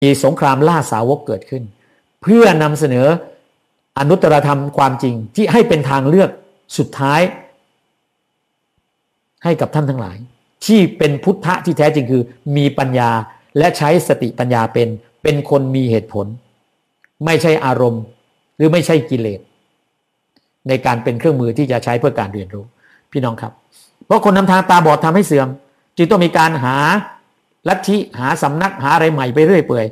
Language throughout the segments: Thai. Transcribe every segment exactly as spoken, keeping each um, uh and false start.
มีสงครามล่าสาวกเกิดขึ้นเพื่อนำเสนออนุตตรธรรมความจริงที่ให้เป็นทางเลือกสุดท้ายให้กับท่านทั้งหลายที่เป็นพุทธะที่แท้จริงคือมีปัญญาและใช้สติปัญญาเป็นเป็นคนมีเหตุผลไม่ใช่อารมณ์หรือไม่ใช่กิเลสในการเป็นเครื่องมือที่จะใช้เพื่อการเรียนรู้พี่น้องครับเพราะคนนำทางตาบอดทำให้เสื่อมจึงต้องมีการหาลัทธิหาสำนักหาอะไรใหม่ไปเรื่อยเปื่อย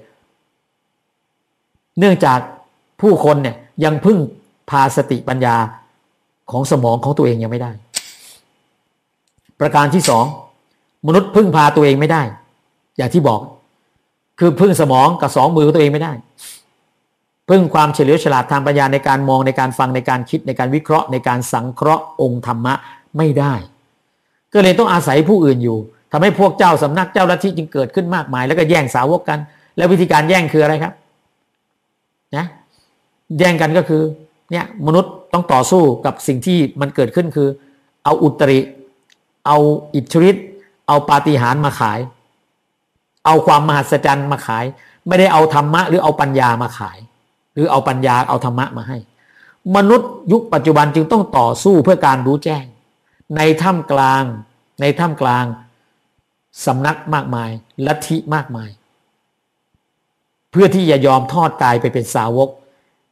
เนื่องจากผู้คนเนี่ยยังพึ่งพาสติปัญญาของสมองของตัวเองยังไม่ได้ประการที่สองมนุษย์พึ่งพาตัวเองไม่ได้อย่างที่บอกคือพึ่งสมองกับสองมือของตัวเองไม่ได้พึ่งความเฉลียวฉลาดทางปัญญาในการมองในการฟังในการคิดในการวิเคราะห์ในการสังเคราะห์องค์ธรรมะไม่ได้ก็เลยต้องอาศัยผู้อื่นอยู่ทำให้พวกเจ้าสำนักเจ้าลัทธิจึงเกิดขึ้นมากมายแล้วก็แย่งสาวกกันแล้ววิธีการแย่งคืออะไรครับนะแย่งกันก็คือเนี่ยมนุษย์ต้องต่อสู้กับสิ่งที่มันเกิดขึ้นคือเอาอุตริเอาอิทธิฤทธิ์เอาปาฏิหาริย์มาขายเอาความมหัศจรรย์มาขายไม่ได้เอาธรรมะหรือเอาปัญญามาขายหรือเอาปัญญาเอาธรรมะมาให้มนุษย์ยุคปัจจุบันจึงต้องต่อสู้เพื่อการรู้แจ้งในท่ามกลางในท่ามกลางสำนักมากมายลัทธิมากมายเพื่อที่จะยอมทอดกายไปเป็นสาวก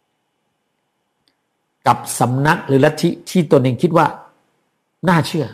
กับสำนักหรือลัทธิที่ตนเองคิดว่าน่าเชื่อ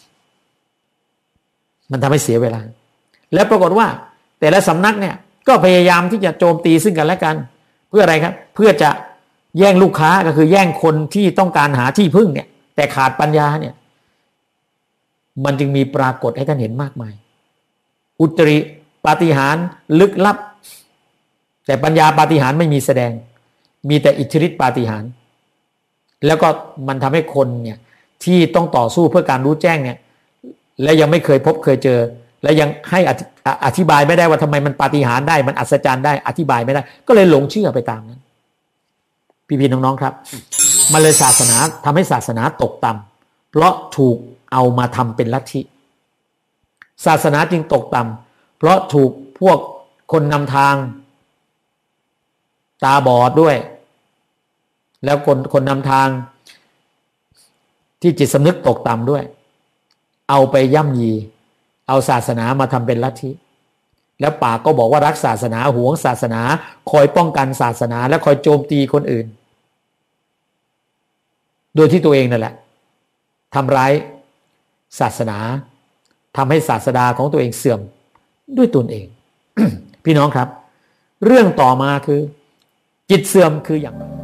มันทำให้เสียเวลาแล้วปรากฏว่าแต่ละสำนักเนี่ยก็พยายามที่จะโจมตีซึ่งกันและกันเพื่ออะไรครับเพื่อจะแย่งลูกค้าก็คือแย่งคนที่ต้องการหาที่พึ่งเนี่ยแต่ขาดปัญญาเนี่ยมันจึงมีปรากฏให้ท่านเห็นมากมายอุตริปาฏิหาริย์ลึกลับแต่ปัญญาปาฏิหาริย์ไม่มีแสดงมีแต่อิทธิฤทธิปาฏิหาริย์แล้วก็มันทำให้คนเนี่ยที่ต้องต่อสู้เพื่อการรู้แจ้งเนี่ยและยังไม่เคยพบเคยเจอและยังให้อธิบายไม่ได้ว่าทำไมมันปาฏิหาริย์ได้มันอัศจรรย์ได้อธิบายไม่ได้ก็เลยหลงเชื่อไปตามนั้นพี่ๆน้องๆครับมันเลยศาสนาทำให้ศาสนาตกต่ำเพราะถูกเอามาทำเป็นลัทธิศาสนาจึงตกต่ำเพราะถูกพวกคนนำทางตาบอดด้วยแล้วคนคนนำทางที่จิตสำนึกตกต่ำด้วยเอาไปย่ำยีเอาศาสนามาทำเป็นลัทธิแล้วปากก็บอกว่ารักศาสนาหวงศาสนาคอยป้องกันศาสนาและคอยโจมตีคนอื่นโดยที่ตัวเองนั่นแหละทำร้ายศาสนาทำให้ศาสดาของตัวเองเสื่อมด้วยตนเอง พี่น้องครับเรื่องต่อมาคือจิตเสื่อมคืออย่างไร